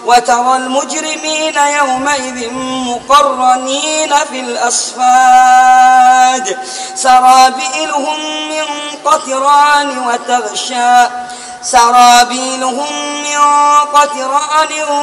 وترى المجرمين يومئذ مقرنين في الأصفاد سرابيلهم من قطران